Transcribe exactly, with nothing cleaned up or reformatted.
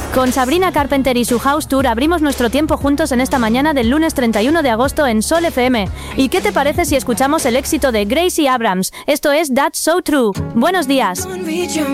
Con Sabrina Carpenter y su House Tour abrimos nuestro tiempo juntos en esta mañana del lunes treinta y uno de agosto en Sol F M. ¿Y qué te parece si escuchamos el éxito de Gracie Abrams? Esto es That's So True. Buenos días.